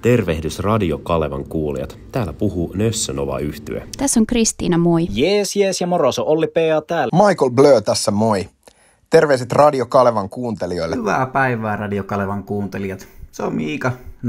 Tervehdys Radio Kalevan kuulijat. Täällä puhuu Nössönova-yhtye. Tässä on Kristiina, moi. Jees ja moroso, Olli P.A. täällä. Michael Blö tässä, moi. Terveiset Radio Kalevan kuuntelijoille. Hyvää päivää Radio Kalevan kuuntelijat. Se on Miika.